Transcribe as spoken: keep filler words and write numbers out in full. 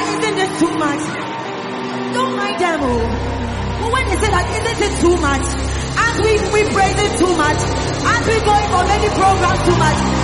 isn't this too much? Don't mind them, oh. But when they say that, isn't it too much? As we, we praise it too much. As we going for many programs too much.